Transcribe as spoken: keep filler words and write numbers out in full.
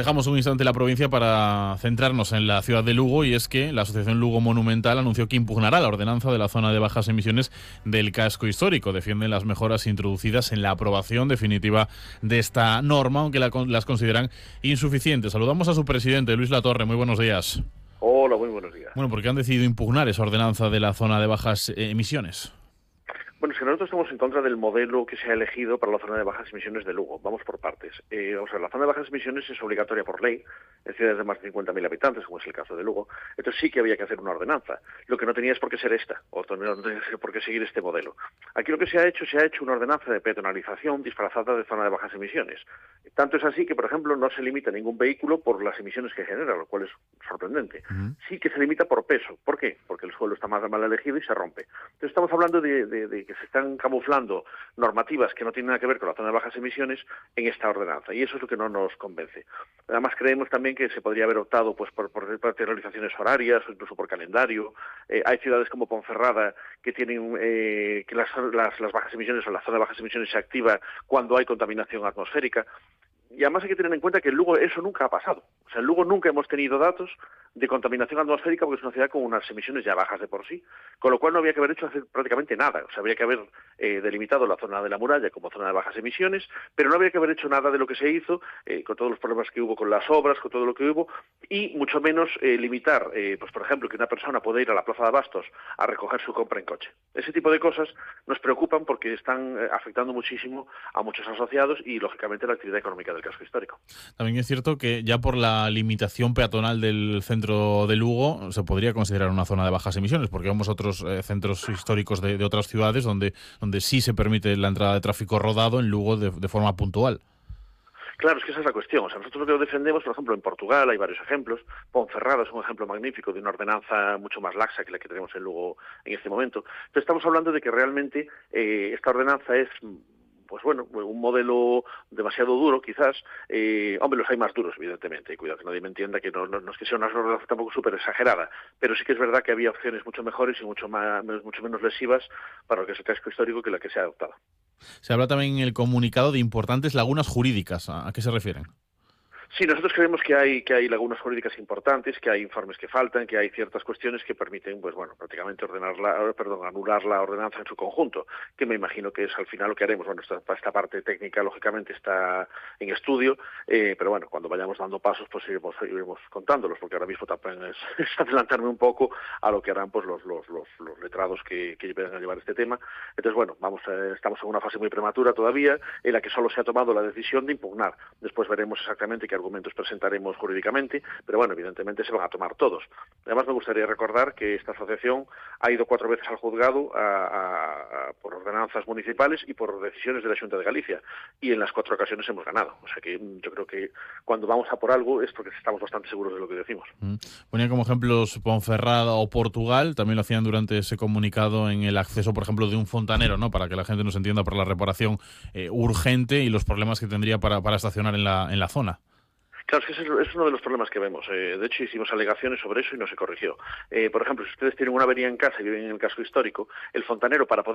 Dejamos un instante la provincia para centrarnos en la ciudad de Lugo, y es que la Asociación Lugo Monumental anunció que impugnará la ordenanza de la zona de bajas emisiones del casco histórico. Defienden las mejoras introducidas en la aprobación definitiva de esta norma, aunque la, las consideran insuficientes. Saludamos a su presidente, Luis Latorre. Muy buenos días. Hola, muy buenos días. Bueno, ¿por qué han decidido impugnar esa ordenanza de la zona de bajas emisiones? Bueno, es que nosotros estamos en contra del modelo que se ha elegido para la zona de bajas emisiones de Lugo. Vamos por partes. Eh, o sea, la zona de bajas emisiones es obligatoria por ley en ciudades de más de cincuenta mil habitantes, como es el caso de Lugo. Entonces sí que había que hacer una ordenanza. Lo que no tenía es por qué ser esta, o no tenía por qué seguir este modelo. Aquí lo que se ha hecho, se ha hecho una ordenanza de peatonalización disfrazada de zona de bajas emisiones. Tanto es así que, por ejemplo, no se limita ningún vehículo por las emisiones que genera, lo cual es sorprendente. Uh-huh. Sí que se limita por peso. ¿Por qué? Porque el suelo está más mal elegido y se rompe. Entonces estamos hablando de, de, de que se están camuflando normativas que no tienen nada que ver con la zona de bajas emisiones en esta ordenanza, y eso es lo que no nos convence. Además, creemos también que se podría haber optado pues por, por priorizaciones horarias o incluso por calendario. Eh, hay ciudades como Ponferrada que tienen eh, que las, las, las bajas emisiones o la zona de bajas emisiones se activa cuando hay contaminación atmosférica. Y además hay que tener en cuenta que en Lugo eso nunca ha pasado. O sea, en Lugo nunca hemos tenido datos de contaminación atmosférica porque es una ciudad con unas emisiones ya bajas de por sí, con lo cual no había que haber hecho hacer prácticamente nada. O sea, habría que haber eh, delimitado la zona de la muralla como zona de bajas emisiones, pero no habría que haber hecho nada de lo que se hizo, eh, con todos los problemas que hubo con las obras, con todo lo que hubo, y mucho menos eh, limitar, eh, pues por ejemplo, que una persona pueda ir a la Plaza de Abastos a recoger su compra en coche. Ese tipo de cosas nos preocupan porque están eh, afectando muchísimo a muchos asociados y, lógicamente, la actividad económica del casco histórico. También es cierto que ya por la limitación peatonal del centro de Lugo se podría considerar una zona de bajas emisiones, porque vemos otros eh, centros históricos de, de otras ciudades donde, donde sí se permite la entrada de tráfico rodado, en Lugo de, de forma puntual. Claro, es que esa es la cuestión. O sea, nosotros lo que defendemos, por ejemplo, en Portugal hay varios ejemplos. Ponferrada es un ejemplo magnífico de una ordenanza mucho más laxa que la que tenemos en Lugo en este momento. Entonces estamos hablando de que realmente eh, esta ordenanza es... pues bueno, un modelo demasiado duro, quizás. Eh, hombre, los hay más duros, evidentemente. Cuidado, que nadie me entienda que no, no, no es que sea una ordenanza tampoco súper exagerada, pero sí que es verdad que había opciones mucho mejores y mucho, más, mucho menos lesivas para lo que es el casco histórico que la que se ha adoptado. Se habla también en el comunicado de importantes lagunas jurídicas. ¿A qué se refieren? Sí, nosotros creemos que hay que hay lagunas jurídicas importantes, que hay informes que faltan, que hay ciertas cuestiones que permiten, pues bueno, prácticamente ordenarla, perdón, anular la ordenanza en su conjunto, que me imagino que es al final lo que haremos. Bueno, esta, esta parte técnica, lógicamente, está en estudio, eh, pero bueno, cuando vayamos dando pasos, pues iremos, iremos contándolos, porque ahora mismo también es, es adelantarme un poco a lo que harán pues los los, los, los letrados que, que vayan a llevar este tema. Entonces, bueno, vamos, eh, estamos en una fase muy prematura todavía, en la que solo se ha tomado la decisión de impugnar. Después veremos exactamente qué argumentos presentaremos jurídicamente, pero bueno, evidentemente se van a tomar todos. Además, me gustaría recordar que esta asociación ha ido cuatro veces al juzgado a, a, a, por ordenanzas municipales y por decisiones de la Xunta de Galicia, y en las cuatro ocasiones hemos ganado. O sea que yo creo que cuando vamos a por algo es porque estamos bastante seguros de lo que decimos. Mm. Ponía como ejemplos Ponferrada o Portugal, también lo hacían durante ese comunicado en el acceso, por ejemplo, de un fontanero, ¿no? Para que la gente nos entienda, por la reparación eh, urgente y los problemas que tendría para, para estacionar en la, en la zona. Claro, es que ese es uno de los problemas que vemos. Eh, de hecho, hicimos alegaciones sobre eso y no se corrigió. Eh, por ejemplo, si ustedes tienen una avería en casa y viven en el casco histórico, el fontanero, para poder